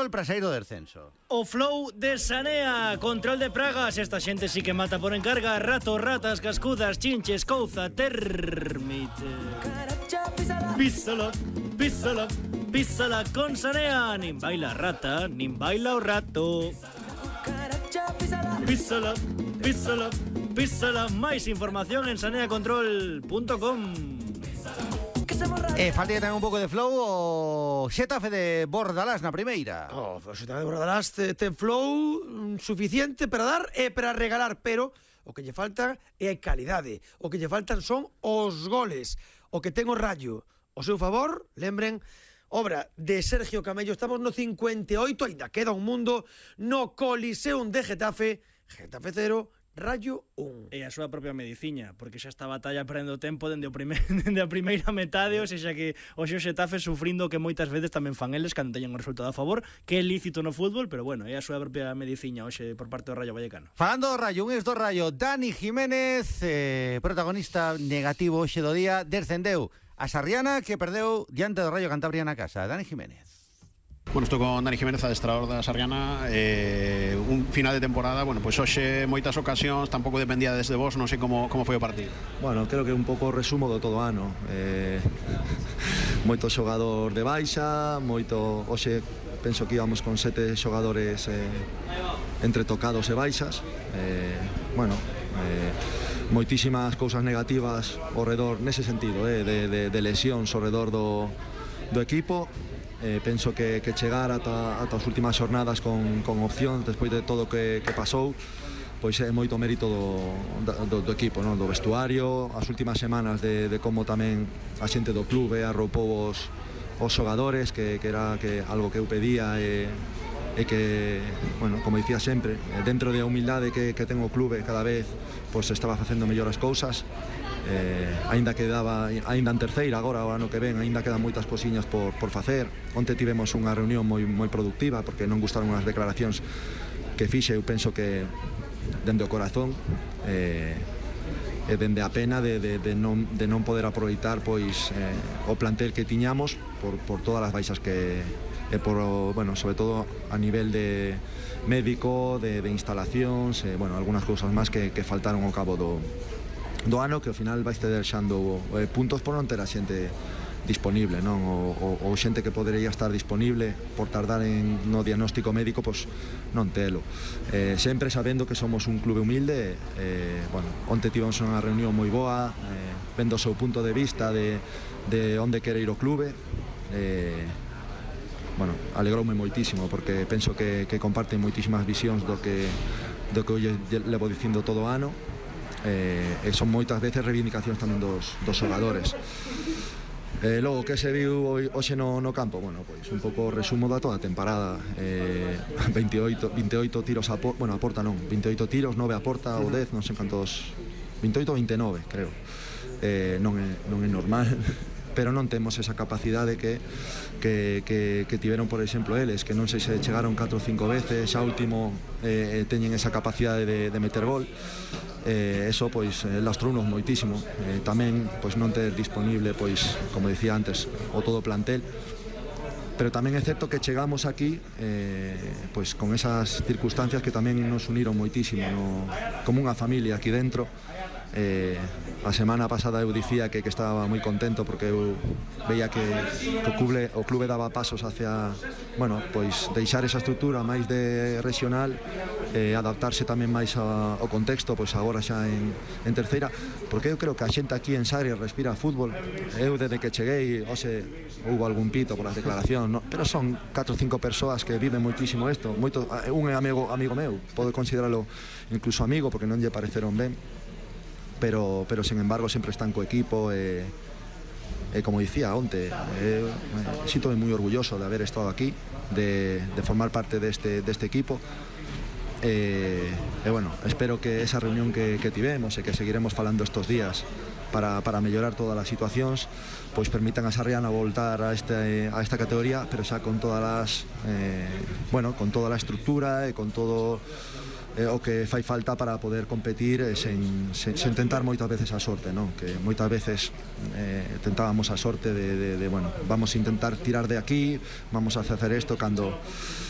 fútbol para sair do descenso. O flow de Sanea, control de pragas. Esta xente sí que mata por encarga. Ratos, ratas, cascudas, chinches, couza, termite. Písala, písala, písala con Sanea. Nin baila rata, nin baila o rato. Písala, písala, písala. Máis información en saneacontrol.com. Falta tamén un pouco de flow o Xetafe de Bordalás na primeira. O Xetafe de Bordalás ten flow suficiente para dar e para regalar, pero o que lle falta é calidade. O que lle faltan son os goles. O que ten o Rayo ao seu favor, lembren, obra de Sergio Camello. Estamos no 58, ainda queda un mundo no Coliseum de Getafe. Getafe 0, Rayo 1. E a súa propia mediciña, porque xa esta batalla prendo tempo dende a primeira metade, ou seja que o Xetafe sufrindo que moitas veces tamén fan eles cando teñen un resultado a favor, que é lícito no fútbol, pero bueno, é a súa propia mediciña hoxe por parte do Rayo Vallecano. Falando do Rayo, un ex do Rayo, Dani Jiménez, protagonista negativo hoxe do día, descendeu a Sarriana, que perdeu diante do Rayo Cantabria na casa. Dani Jiménez. Bueno, estou con Dani Jiménez, adestrador da Sarriana. Un final de temporada, bueno, pois hoxe moitas ocasións, tampouco dependía desde vos, non sei como foi o partido. Bueno, creo que un pouco resumo do todo ano. Moito xogador de baixa, moito... Hoxe penso que íbamos con 7 xogadores entre tocados e baixas. Moitísimas cousas negativas ao redor, nese sentido, de lesións ao redor do equipo. Penso que chegar ata as últimas xornadas con opción despois de todo o que pasou, pois é moito mérito do equipo, non? Do vestuario, as últimas semanas de como tamén a xente do clube arropou os xogadores, que era algo que eu pedía e que, bueno, como dicía sempre, dentro da humildade que ten o clube, cada vez pois estaba facendo mellor as cousas. Aínda en terceira, agora o ano que ven aínda quedan moitas cosiñas por facer. Onte tivemos unha reunión moi productiva, porque non gustaron as declaracións que fixe. Eu penso que dende o corazón e dende a pena de non poder aproveitar pois o plantel que tiñamos por todas as baixas que sobre todo a nivel de médico, de instalacións, algunhas cousas máis que faltaron ao cabo do ano, que ao final vai estar deixando puntos por non ter a xente disponible, non? Ou xente que podería estar disponible por tardar no diagnóstico médico, pois non telo. Sempre sabendo que somos un clube humilde. Onte tivemos unha reunión moi boa, vendo o seu punto de vista de onde quere ir o clube. Alegroume moitísimo, porque penso que comparten moitísimas visións do que eu levo dicindo todo o ano. Son moitas veces reivindicacións tamén dos xogadores. Logo, que se viu hoxe no campo? Bueno, pois un pouco resumo da toda a temporada. 28 tiros a porta, non, 28 tiros, 9 a porta ou 10, non sei cantos, 28 ou 29, creo. Non é normal, pero non temos esa capacidade que tiveron, por exemplo, eles, que non sei se chegaron 4 ou 5 veces, xa último teñen esa capacidade de meter gol. Eso pois lastrounos moitísimo. Tamén pois non ter disponible, pois como dicía antes, o todo plantel. Pero tamén é certo que chegamos aquí pois con esas circunstancias que tamén nos uniron moitísimo, como unha familia aquí dentro. A semana pasada eu dicía que estaba moi contento, porque eu veía que o clube daba pasos hacia, pois deixar esa estrutura máis de regional, adaptarse tamén máis ao contexto, pois agora xa en terceira, porque eu creo que a xente aquí en Sarria respira fútbol. Eu desde que cheguei, houve algún pito por as declaracións, pero son 4 ou 5 persoas que viven moitísimo isto. Un é amigo meu, podo consideralo incluso amigo, porque non lle pareceron ben, pero sin embargo sempre están co equipo. Como dicía onte, sinto moi orgulloso de haber estado aquí, de formar parte deste equipo. Espero que esa reunión que tivemos e que seguiremos falando estos días para mellorar todas as situacións, pois permitan a Sarriana voltar a esta categoría, pero xa con todas con toda a estructura e con todo o que fai falta para poder competir sen tentar moitas veces a sorte, non? Que moitas veces tentábamos a sorte de vamos a intentar tirar de aquí, vamos a facer isto, cando